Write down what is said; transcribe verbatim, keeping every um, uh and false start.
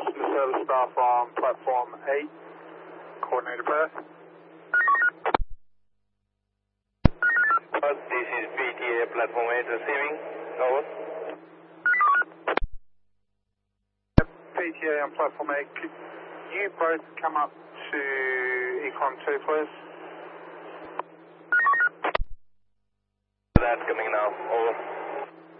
customer service staff on platform eight, coordinated Perth. Perth, this is P T A platform eight receiving. Over. P T A on platform eight. Could you both come up to Econ two, please?